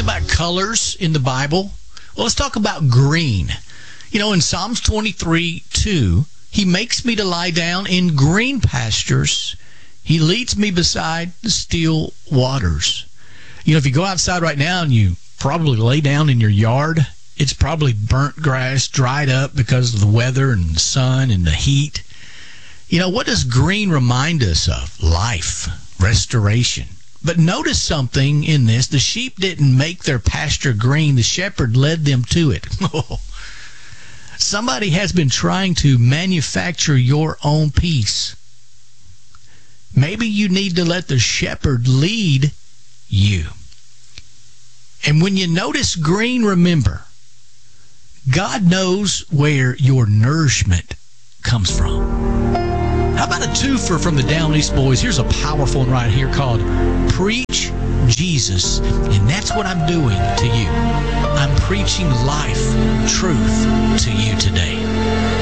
about colors in the Bible? Well, let's talk about green. You know, in Psalms 23:2, He makes me to lie down in green pastures. He leads me beside the still waters. You know, if you go outside right now and you probably lay down in your yard, it's probably burnt grass, dried up because of the weather and the sun and the heat. You know, what does green remind us of? Life, restoration. But notice something in this. The sheep didn't make their pasture green. The shepherd led them to it. Somebody has been trying to manufacture your own peace. Maybe you need to let the shepherd lead you. And when you notice green, remember, God knows where your nourishment comes from. How about a twofer from the Down East Boys? Here's a powerful one right here called Preach Jesus. And that's what I'm doing to you. I'm preaching life, truth to you today.